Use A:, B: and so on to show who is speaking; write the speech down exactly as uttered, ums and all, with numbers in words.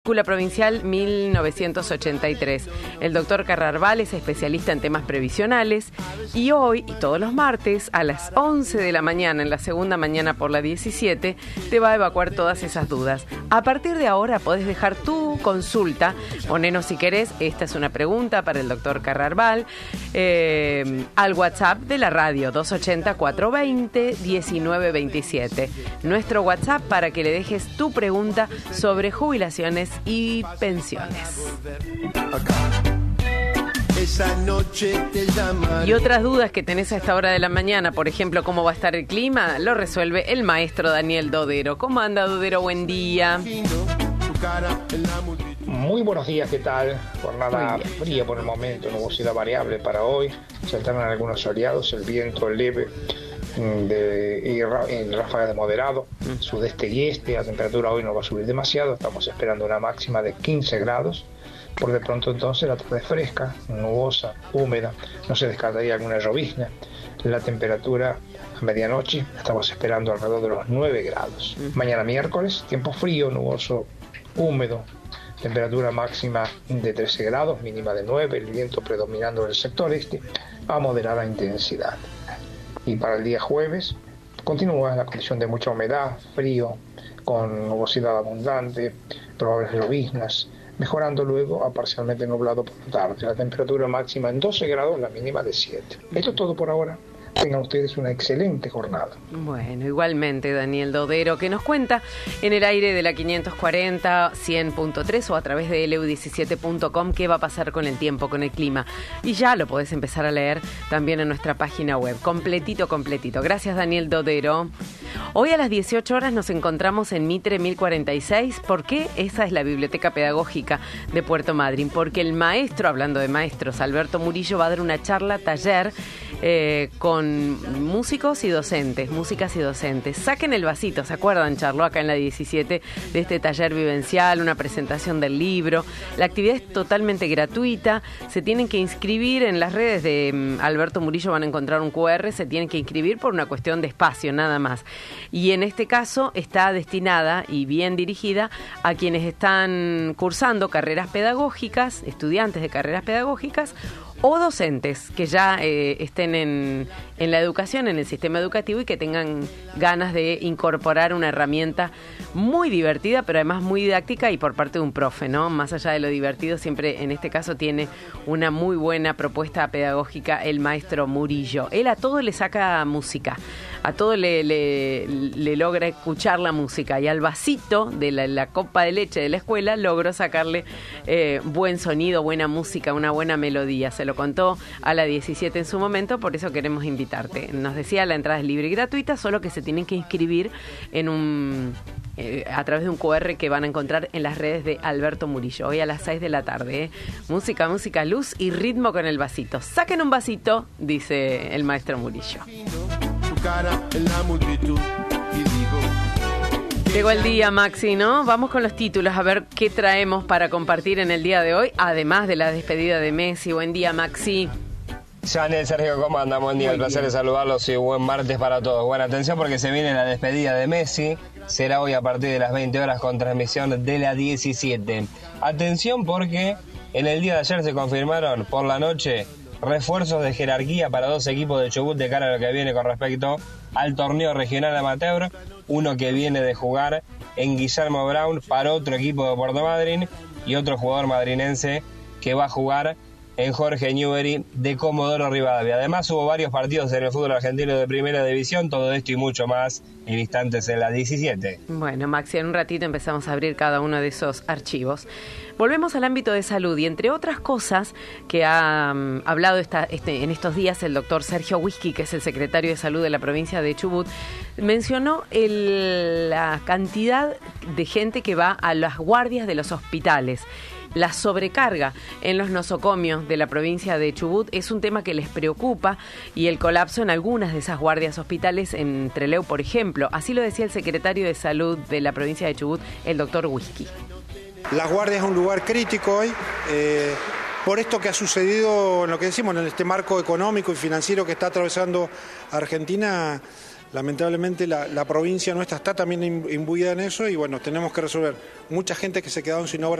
A: Escuela Provincial mil novecientos ochenta y tres. El doctor Carrarbal es especialista en temas previsionales y hoy y todos los martes a las once de la mañana, en la segunda mañana por la diecisiete, te va a evacuar todas esas dudas. A partir de ahora podés dejar tu consulta, ponenos si querés, esta es una pregunta para el doctor Carrarbal, eh, al WhatsApp de la radio dos ochenta, cuatrocientos veinte, diecinueve veintisiete. Nuestro WhatsApp para que le dejes tu pregunta sobre jubilaciones y pensiones.
B: Esa noche te llamaré.
A: Y otras dudas que tenés a esta hora de la mañana, por ejemplo, cómo va a estar el clima, lo resuelve el maestro Daniel Dodero. ¿Cómo anda, Dodero? Buen día.
C: Muy buenos días, ¿qué tal? Jornada fría por el momento, nubosidad variable para hoy. Se alternan algunos soleados, el viento leve de, y, y ráfagas de moderado, mm. sudeste y este. La temperatura hoy no va a subir demasiado, estamos esperando una máxima de quince grados. Por de pronto entonces la tarde fresca, nubosa, húmeda, no se descartaría alguna llovizna. La temperatura a medianoche estamos esperando alrededor de los nueve grados. Mm. Mañana miércoles, tiempo frío, nuboso, húmedo. Temperatura máxima de trece grados, mínima de nueve, el viento predominando en el sector este a moderada intensidad. Y para el día jueves continúa la condición de mucha humedad, frío, con nubosidad abundante, probables lloviznas, mejorando luego a parcialmente nublado por la tarde. La temperatura máxima en doce grados, la mínima de siete. Esto es todo por ahora. Tengan ustedes una excelente jornada.
A: Bueno, igualmente, Daniel Dodero, que nos cuenta en el aire de la quinientos cuarenta, cien punto tres o a través de L U diecisiete punto com qué va a pasar con el tiempo, con el clima. Y ya lo podés empezar a leer también en nuestra página web. Completito, completito. Gracias, Daniel Dodero. Hoy a las dieciocho horas nos encontramos en Mitre mil cuarenta y seis. ¿Por qué? Esa es la Biblioteca Pedagógica de Puerto Madryn. Porque el maestro, hablando de maestros, Alberto Murillo, va a dar una charla, taller, eh, con músicos y docentes, músicas y docentes. Saquen el vasito, ¿se acuerdan? Charló acá en la diecisiete de este taller vivencial, una presentación del libro. La actividad es totalmente gratuita. Se tienen que inscribir en las redes de um, Alberto Murillo, van a encontrar un cu erre, se tienen que inscribir por una cuestión de espacio, nada más. Y en este caso está destinada y bien dirigida a quienes están cursando carreras pedagógicas, estudiantes de carreras pedagógicas o docentes que ya eh, estén en, en la educación, en el sistema educativo y que tengan ganas de incorporar una herramienta muy divertida, pero además muy didáctica y por parte de un profe, ¿no? Más allá de lo divertido, siempre en este caso tiene una muy buena propuesta pedagógica el maestro Murillo. Él a todo le saca música, a todo le, le, le logra escuchar la música y al vasito de la, la copa de leche de la escuela logró sacarle eh, buen sonido, buena música, una buena melodía. Se lo contó a la diecisiete en su momento, por eso queremos invitarte. Nos decía, la entrada es libre y gratuita, solo que se tienen que inscribir en un eh, a través de un cu erre que van a encontrar en las redes de Alberto Murillo, hoy a las seis de la tarde. ¿eh? Música, música, luz y ritmo con el vasito. Saquen un vasito, dice el maestro Murillo.
B: Cara en la multitud y digo,
A: llegó el día, Maxi, ¿no? Vamos con los títulos a ver qué traemos para compartir en el día de hoy, además de la despedida de Messi. Buen día, Maxi.
D: Janel, Sergio, ¿cómo andan? Buen día, el placer de saludarlos y buen martes para todos. Buena atención porque se viene la despedida de Messi. Será hoy a partir de las veinte horas con transmisión de la diecisiete. Atención porque en el día de ayer se confirmaron por la noche refuerzos de jerarquía para dos equipos de Chubut de cara a lo que viene con respecto al torneo regional amateur. Uno que viene de jugar en Guillermo Brown para otro equipo de Puerto Madryn y otro jugador madrinense que va a jugar en Jorge Newbery de Comodoro Rivadavia. Además hubo varios partidos en el fútbol argentino de primera división, todo esto y mucho más en instantes en la diecisiete.
A: Bueno, Maxi, en un ratito empezamos a abrir cada uno de esos archivos. Volvemos al ámbito de salud y entre otras cosas que ha um, hablado esta, este, en estos días el doctor Sergio Whisky, que es el secretario de salud de la provincia de Chubut, mencionó el, la cantidad de gente que va a las guardias de los hospitales. La sobrecarga en los nosocomios de la provincia de Chubut es un tema que les preocupa y el colapso en algunas de esas guardias hospitales en Trelew, por ejemplo. Así lo decía el secretario de Salud de la provincia de Chubut, el doctor Whisky.
E: Las guardias es un lugar crítico hoy, eh, por esto que ha sucedido en lo que decimos, en este marco económico y financiero que está atravesando Argentina. Lamentablemente la, la provincia nuestra está también imbuida en eso y bueno, tenemos que resolver. Mucha gente que se quedaron sin obra